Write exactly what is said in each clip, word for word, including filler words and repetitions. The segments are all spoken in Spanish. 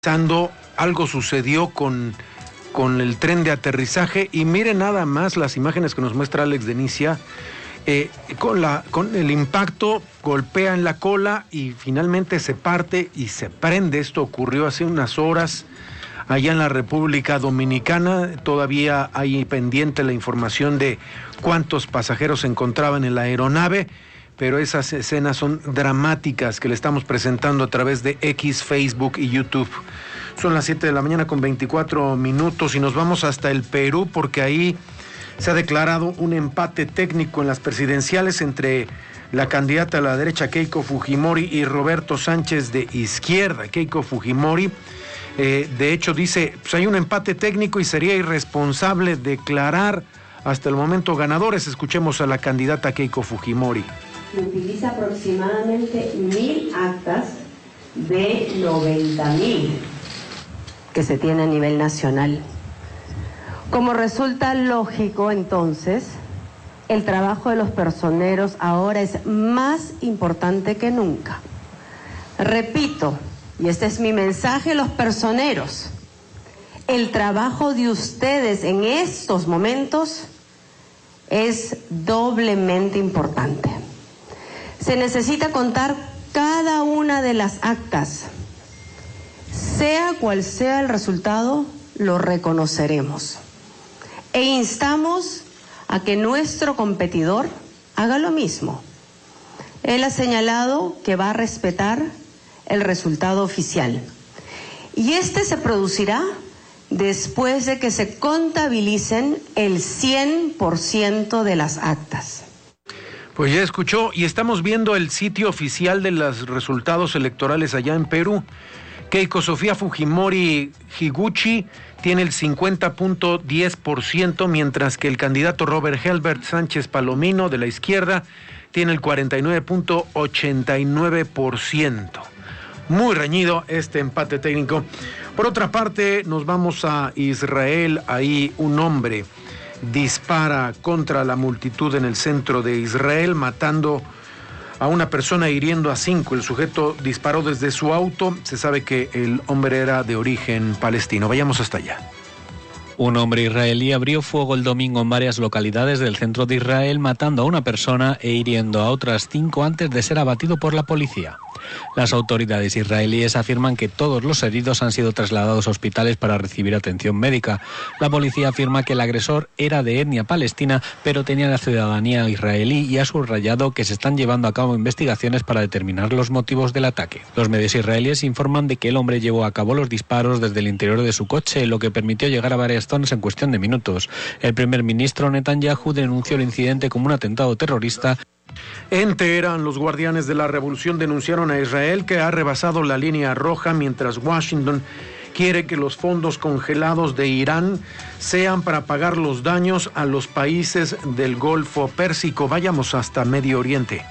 Algo sucedió con, con el tren de aterrizaje y mire nada más las imágenes que nos muestra Alex Denicia. Eh, con, la, con el impacto golpea en la cola y finalmente se parte y se prende. Esto ocurrió hace unas horas allá en la República Dominicana. Todavía hay pendiente la información de cuántos pasajeros se encontraban en la aeronave, pero esas escenas son dramáticas que le estamos presentando a través de X, Facebook y YouTube. Son las siete de la mañana con veinticuatro minutos y nos vamos hasta el Perú porque ahí se ha declarado un empate técnico en las presidenciales entre la candidata a la derecha Keiko Fujimori y Roberto Sánchez de izquierda. Keiko Fujimori, eh, de hecho, dice, pues hay un empate técnico y sería irresponsable declarar hasta el momento ganadores. Escuchemos a la candidata Keiko Fujimori. Utiliza aproximadamente mil actas de noventa mil que se tiene a nivel nacional. Como resulta lógico, entonces, el trabajo de los personeros ahora es más importante que nunca. Repito, y este es mi mensaje a los personeros, el trabajo de ustedes en estos momentos es doblemente importante. Se necesita contar cada una de las actas. Sea cual sea el resultado, lo reconoceremos. E instamos a que nuestro competidor haga lo mismo. Él ha señalado que va a respetar el resultado oficial. Y este se producirá después de que se contabilicen el cien por ciento de las actas. Pues ya escuchó, y estamos viendo el sitio oficial de los resultados electorales allá en Perú. Keiko Sofía Fujimori Higuchi tiene el cincuenta punto diez por ciento, mientras que el candidato Robert Helbert Sánchez Palomino de la izquierda tiene el cuarenta y nueve punto ochenta y nueve por ciento. Muy reñido este empate técnico. Por otra parte, nos vamos a Israel. Ahí un hombre dispara contra la multitud en el centro de Israel, matando a una persona, hiriendo a cinco. El sujeto disparó desde su auto. Se sabe que el hombre era de origen palestino. Vayamos hasta allá. Un hombre israelí abrió fuego el domingo en varias localidades del centro de Israel, matando a una persona e hiriendo a otras cinco antes de ser abatido por la policía. Las autoridades israelíes afirman que todos los heridos han sido trasladados a hospitales para recibir atención médica. La policía afirma que el agresor era de etnia palestina, pero tenía la ciudadanía israelí y ha subrayado que se están llevando a cabo investigaciones para determinar los motivos del ataque. Los medios israelíes informan de que el hombre llevó a cabo los disparos desde el interior de su coche, lo que permitió llegar a varias zonas en cuestión de minutos. El primer ministro Netanyahu denunció el incidente como un atentado terrorista. En Teherán, los guardianes de la revolución denunciaron a Israel que ha rebasado la línea roja, mientras Washington quiere que los fondos congelados de Irán sean para pagar los daños a los países del Golfo Pérsico. Vayamos hasta Medio Oriente.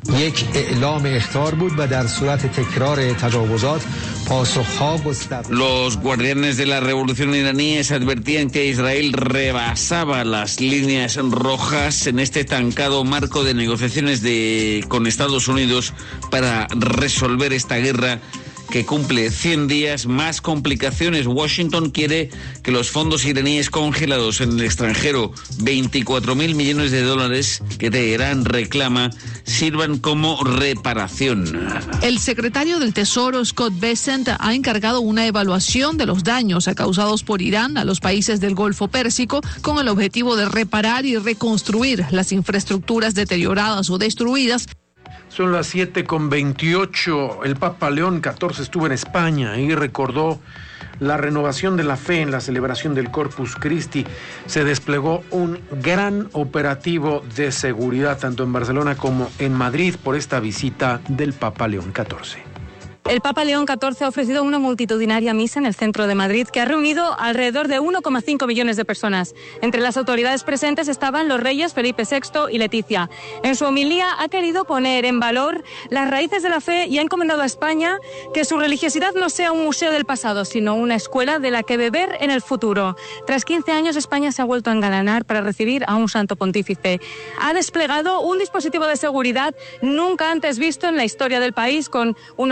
Los guardianes de la revolución iraníes advertían que Israel rebasaba las líneas rojas en este estancado marco de negociaciones de, con Estados Unidos para resolver esta guerra que cumple cien días. Más complicaciones. Washington quiere que los fondos iraníes congelados en el extranjero, veinticuatro mil millones de dólares que Teherán reclama, sirvan como reparación. El secretario del Tesoro, Scott Bessent, ha encargado una evaluación de los daños causados por Irán a los países del Golfo Pérsico con el objetivo de reparar y reconstruir las infraestructuras deterioradas o destruidas. Son las siete con veintiocho. El Papa León catorce estuvo en España y recordó la renovación de la fe en la celebración del Corpus Christi. Se desplegó un gran operativo de seguridad tanto en Barcelona como en Madrid por esta visita del Papa León catorce. El Papa León catorce ha ofrecido una multitudinaria misa en el centro de Madrid que ha reunido alrededor de uno coma cinco millones de personas. Entre las autoridades presentes estaban los reyes Felipe sexto y Leticia. En su homilía ha querido poner en valor las raíces de la fe y ha encomendado a España que su religiosidad no sea un museo del pasado, sino una escuela de la que beber en el futuro. Tras quince años, España se ha vuelto a engalanar para recibir a un santo pontífice. Ha desplegado un dispositivo de seguridad nunca antes visto en la historia del país, con unos quince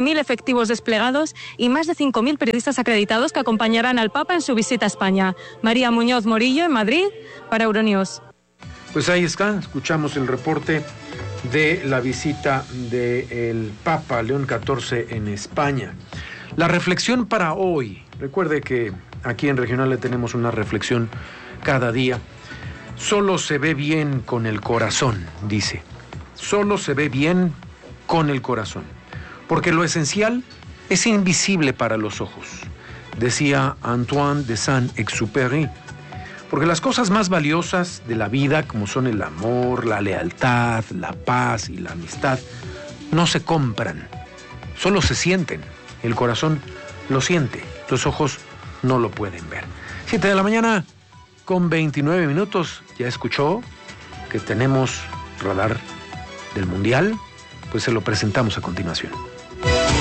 mil efectivos desplegados y más de cinco mil periodistas acreditados que acompañarán al Papa en su visita a España. María Muñoz Morillo, en Madrid, para Euronews. Pues ahí está, escuchamos el reporte de la visita del Papa León catorce en España. La reflexión para hoy, recuerde que aquí en Regional le tenemos una reflexión cada día. Solo se ve bien con el corazón, dice. Solo se ve bien con el corazón. Porque lo esencial es invisible para los ojos, decía Antoine de Saint-Exupéry. Porque las cosas más valiosas de la vida, como son el amor, la lealtad, la paz y la amistad, no se compran, solo se sienten. El corazón lo siente, los ojos no lo pueden ver. Siete de la mañana con veintinueve minutos. ¿Ya escuchó que tenemos radar del Mundial? Pues se lo presentamos a continuación.